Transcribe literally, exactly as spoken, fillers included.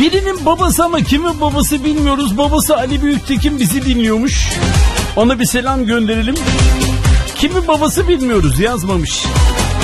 Birinin babası ama kimin babası bilmiyoruz. Babası Ali Büyüktekin bizi dinliyormuş. Ona bir selam gönderelim. Kimin babası bilmiyoruz, yazmamış.